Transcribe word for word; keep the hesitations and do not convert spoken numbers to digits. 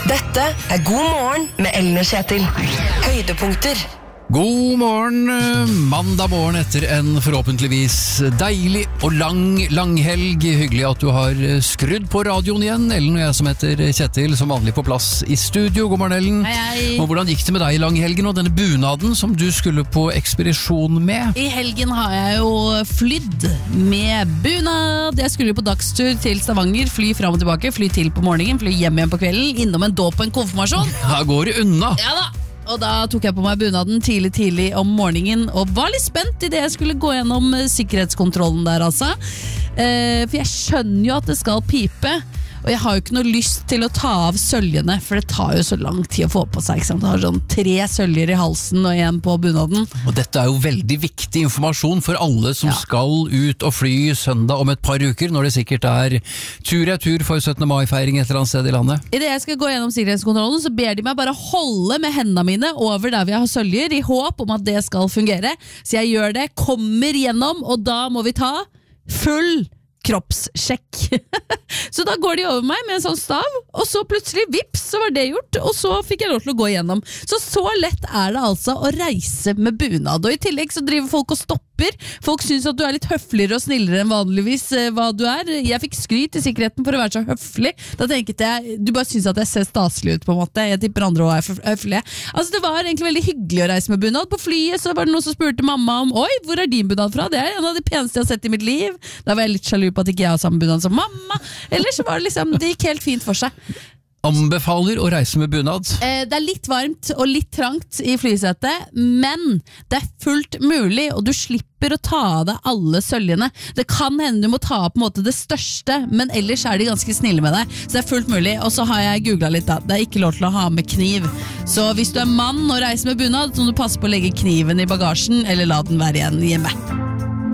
Dette er God morgen med Ellen og Kjetil. Høydepunkter. God morgen, mandag morgen etter en forhåpentligvis deilig og lang, lang helg. Hyggelig at du har skrudd på radioen igjen. Ellen og jeg som heter Kjetil, som vanlig på plass i studio. God morgen, Ellen. Hei, hei. Og hvordan gikk det med deg i langhelgen og denne bunaden som du skulle på ekspedisjon med? I helgen har jeg jo flydd med bunad. Jeg skulle på dagstur til Stavanger, fly fram og tilbake, fly til på morgenen, fly hjem igjen på kvelden, innom en dåp og en konfirmasjon. Da går det unna. Ja da. Og da tok jeg på meg bunaden tidlig tidlig om morgenen og var litt spent i det jeg skulle gå gjennom sikkerhetskontrollen der altså. Eh, for jeg skjønner jo at det skal pipe, og jeg har jo ikke noe lyst til å ta av søljene, for det tar jo så lang tid å få på seg, ikke sant? Det har sånn tre søljer i halsen og en på bunaden. Og dette er jo veldig viktig informasjon for alle som ja. skal ut og fly søndag om et par uker, når det sikkert er tur-retur for syttende mai-feiring et eller annet sted i landet. I det jeg skal gå gjennom sikkerhetskontrollen, så ber de meg bare holde med hendene mine over der vi har søljer, i håp om at det skal fungere. Så jeg gjør det, kommer gjennom, og da må vi ta full kroppssjekk. Så da går de over meg med en sånn stav, og så plutselig, vips, så var det gjort, og så fikk jeg lov til å gå igjennom. Så så lett er det altså å reise med bunad, og i tillegg så driver folk og stopper. Folk synes at du er litt høfligere og snillere enn vanligvis eh, hva du er. Jeg fikk skryt i sikkerheten for å være så høflig. Da tenkte jeg, du bare synes at jeg ser staselig ut på en måte. Jeg tipper andre også er høflige. Altså det var egentlig veldig hyggelig å reise med bunad. På flyet så var det noen som spurte mamma om, oi, hvor er din bunad fra? Det er en av de peneste jeg har sett i mitt liv. Da var jeg litt sjalu på at ikke jeg har samme bunad som mamma. Eller så var det liksom, det gikk helt fint for seg. Anbefaler å reise med bunad. Eh, det er litt varmt og litt trangt i flysetet, men det er fullt mulig, og du slipper å ta av deg alle søljene. Det kan hende du må ta av på en måte det største, men ellers er de ganske snille med deg, så det er fullt mulig. Og så har jeg googlet litt da, det er ikke lov til å ha med kniv. Så hvis du er mann og reiser med bunad, så må du passe på å legge kniven i bagasjen, eller la den være igjen hjemme.